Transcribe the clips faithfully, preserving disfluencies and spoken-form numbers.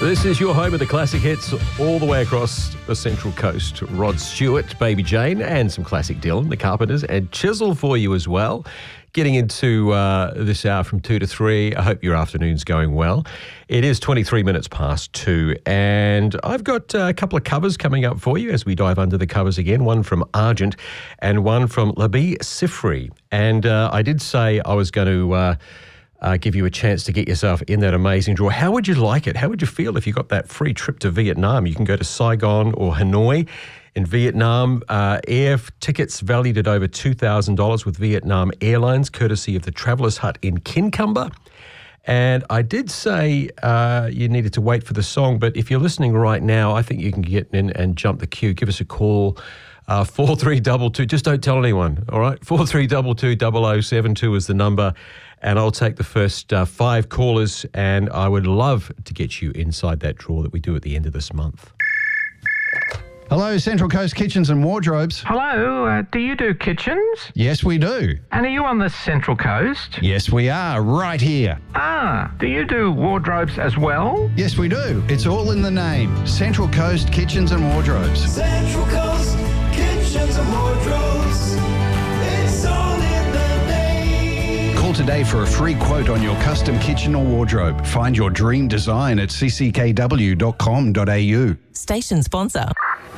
This is your home of the classic hits all the way across the Central Coast. Rod Stewart, Baby Jane, and some classic Dylan, The Carpenters, and Chisel for you as well. Getting into uh, this hour from two to three. I hope your afternoon's going well. It is twenty-three minutes past two, and I've got uh, a couple of covers coming up for you as we dive under the covers again. One from Argent and one from Labi Siffre. And uh, I did say I was going to uh, uh, give you a chance to get yourself in that amazing draw. How would you like it? How would you feel if you got that free trip to Vietnam? You can go to Saigon or Hanoi in Vietnam. Uh, air tickets valued at over two thousand dollars with Vietnam Airlines, courtesy of the Traveller's Hut in Kincumber. And I did say uh, you needed to wait for the song, but if you're listening right now, I think you can get in and jump the queue. Give us a call, uh, four three two two. Just don't tell anyone, all right? four three two two, zero zero seven two is the number. And I'll take the first uh, five callers, and I would love to get you inside that draw that we do at the end of this month. Hello, Central Coast Kitchens and Wardrobes. Hello, uh, do you do kitchens? Yes, we do. And are you on the Central Coast? Yes, we are, right here. Ah, do you do wardrobes as well? Yes, we do. It's all in the name. Central Coast Kitchens and Wardrobes. Central Coast Kitchens and Wardrobes. It's all in the name. Call today for a free quote on your custom kitchen or wardrobe. Find your dream design at c c k w dot com dot a u. Station sponsor.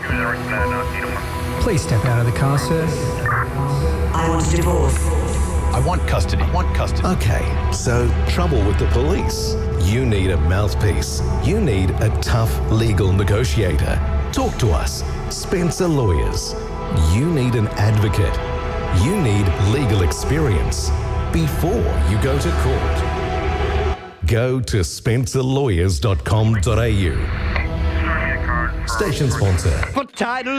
Please step out of the car, sir. I want a divorce. I want custody. I want custody. Okay, so trouble with the police. You need a mouthpiece. You need a tough legal negotiator. Talk to us. Spencer Lawyers. You need an advocate. You need legal experience before you go to court. Go to spencer lawyers dot com dot a u. Station sponsor. For title